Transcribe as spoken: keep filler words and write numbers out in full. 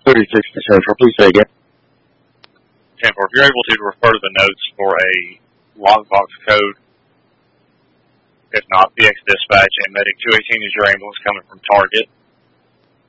thirty-six to Central. Please say again. ten four, if you're able to refer to the notes for a lockbox code. If not, P X Dispatch and Medic two eighteen is your ambulance coming from Target.